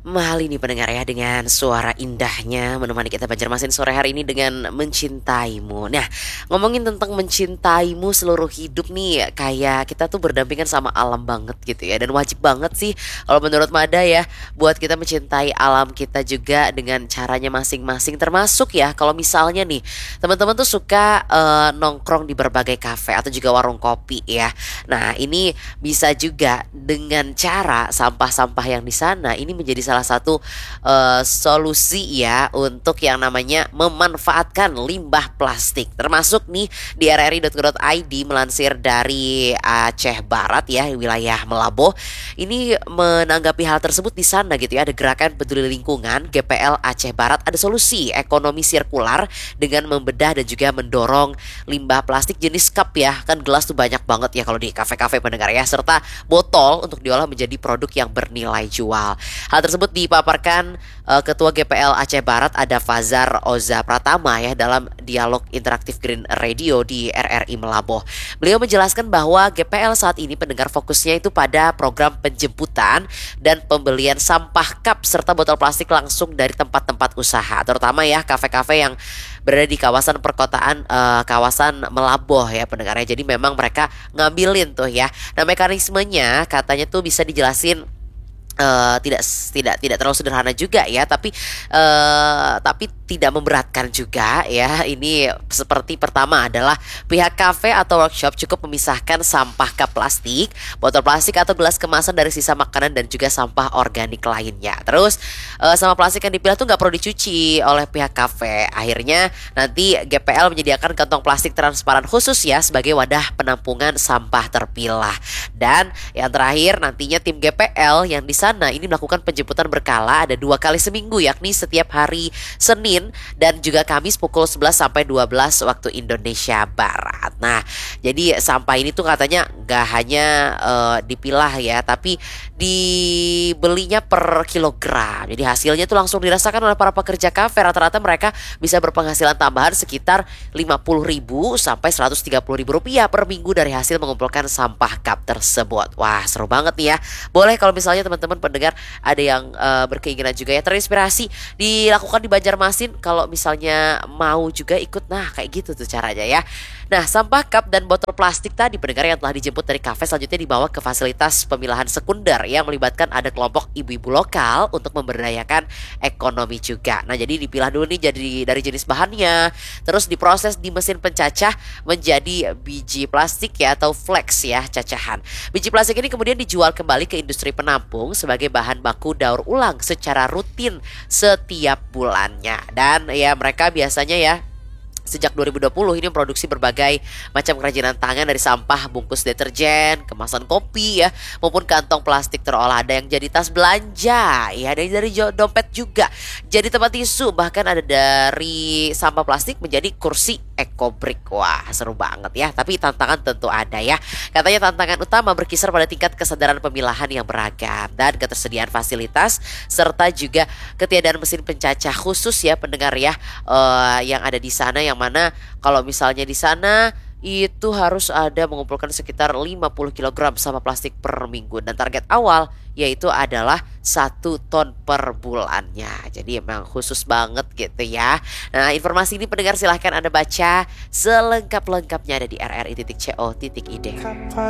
Mahal ini pendengar ya dengan suara indahnya menemani kita Banjarmasin sore hari ini dengan mencintaimu. Nah, ngomongin tentang mencintaimu seluruh hidup nih, kayak kita tuh berdampingan sama alam banget gitu ya. Dan wajib banget sih kalau menurut Mada ya, buat kita mencintai alam kita juga dengan caranya masing-masing. Termasuk ya kalau misalnya nih teman-teman tuh suka nongkrong di berbagai kafe atau juga warung kopi ya. Nah, ini bisa juga dengan cara sampah-sampah yang di sana ini menjadi salah satu solusi ya untuk yang namanya memanfaatkan limbah plastik. Termasuk nih di rri.go.id melansir dari Aceh Barat ya, wilayah Melaboh. Ini menanggapi hal tersebut di sana gitu ya, ada gerakan peduli lingkungan GPL Aceh Barat, ada solusi ekonomi sirkular dengan membedah dan juga mendorong limbah plastik jenis cup ya. Kan gelas tuh banyak banget ya kalau di kafe-kafe pendengar ya, serta botol untuk diolah menjadi produk yang bernilai jual. Hal tersebut dipaparkan Ketua GPL Aceh Barat ada Fazar Oza Pratama ya dalam dialog interaktif Green Radio di RRI Melaboh. Beliau menjelaskan bahwa GPL saat ini pendengar fokusnya itu pada program penjemputan dan pembelian sampah cup serta botol plastik langsung dari tempat-tempat usaha, terutama ya kafe-kafe yang berada di kawasan perkotaan, kawasan Melaboh ya pendengarnya. Jadi memang mereka ngambilin tuh ya. Nah, mekanismenya katanya tuh bisa dijelasin tidak terlalu sederhana juga ya, tapi tidak memberatkan juga ya. Ini seperti pertama adalah pihak kafe atau workshop cukup memisahkan sampah cup plastik, botol plastik atau gelas kemasan dari sisa makanan dan juga sampah organik lainnya. Terus sampah plastik yang dipilah tuh nggak perlu dicuci oleh pihak kafe. Akhirnya nanti GPL menyediakan kantong plastik transparan khusus ya sebagai wadah penampungan sampah terpilah. Dan yang terakhir nantinya tim GPL yang di sana ini melakukan penjemputan berkala, ada 2 kali seminggu, yakni setiap hari Senin dan juga Kamis pukul 11 sampai 12 waktu Indonesia Barat. Nah, jadi sampah ini tuh katanya gak hanya dipilah ya, tapi dibelinya per kilogram. Jadi hasilnya tuh langsung dirasakan oleh para pekerja kafe. Rata-rata mereka bisa berpenghasilan tambahan sekitar 50.000 sampai 130.000 rupiah per minggu dari hasil mengumpulkan sampah cup tersebut. Wah, seru banget nih ya. Boleh kalau misalnya teman-teman pendengar ada yang berkeinginan juga ya terinspirasi dilakukan di Banjarmasin, kalau misalnya mau juga ikut, nah kayak gitu tuh caranya ya. Nah, sampah cup dan botol plastik tadi pendengar yang telah dijemput dari kafe selanjutnya dibawa ke fasilitas pemilahan sekunder yang melibatkan ada kelompok ibu-ibu lokal untuk memberdayakan ekonomi juga. Nah, jadi dipilah dulu nih jadi dari jenis bahannya, terus diproses di mesin pencacah menjadi biji plastik ya atau flex ya cacahan. Biji plastik ini kemudian dijual kembali ke industri penampung sebagai bahan baku daur ulang secara rutin setiap bulannya. Dan ya mereka biasanya ya sejak 2020 ini memproduksi berbagai macam kerajinan tangan dari sampah bungkus deterjen, kemasan kopi ya, maupun kantong plastik terolah. Ada yang jadi tas belanja, ya ada yang dari dompet juga, jadi tempat tisu, bahkan ada dari sampah plastik menjadi kursi ekobrik. Wah, seru banget ya. Tapi tantangan tentu ada ya. Katanya tantangan utama berkisar pada tingkat kesadaran pemilahan yang beragam dan ketersediaan fasilitas serta juga ketiadaan mesin pencacah khusus ya pendengar ya, yang ada di sana, yang mana kalau misalnya di sana itu harus ada mengumpulkan sekitar 50 kg sampah plastik per minggu dan target awal yaitu adalah 1 ton per bulannya. Jadi emang khusus banget gitu ya. Nah, informasi ini pendengar silahkan Anda baca selengkap-lengkapnya ada di rri.co.id.